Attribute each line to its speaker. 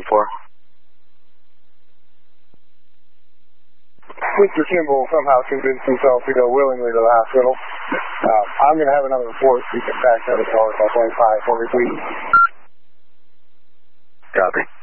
Speaker 1: Mr. Kimball somehow convinced himself to go willingly to the hospital. I'm going to have another report. You can back out of call 25 for me, please.
Speaker 2: Copy.